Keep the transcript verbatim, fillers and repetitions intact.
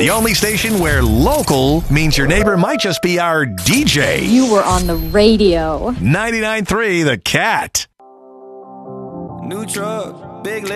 The only station where local means your neighbor might just be our D J. You were on the radio. ninety-nine point three The Cat. New truck, big